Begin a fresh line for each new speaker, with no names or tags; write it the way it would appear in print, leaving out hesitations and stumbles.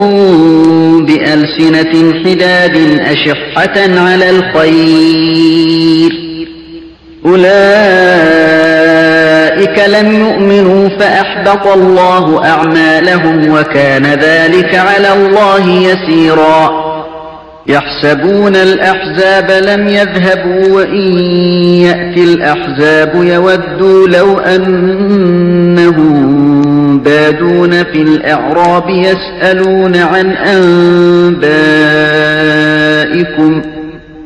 بألسنة حداد أشحة على الخير أولئك لم يؤمنوا فأحبط الله أعمالهم وكان ذلك على الله يسيرا يحسبون الأحزاب لم يذهبوا وإن يأتي الأحزاب يودوا لو أنهم بادون في الأعراب يسألون عن أنبائكم